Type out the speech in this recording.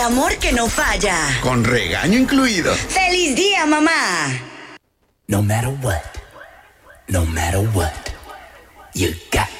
amor que no falla. Con regaño incluido. ¡Feliz día, mamá! No matter what, you got